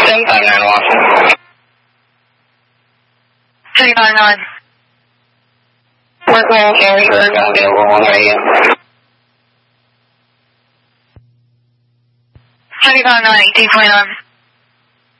759 Watson. 359. Work man, Harrisburg, available 1 AM. 359, 1829.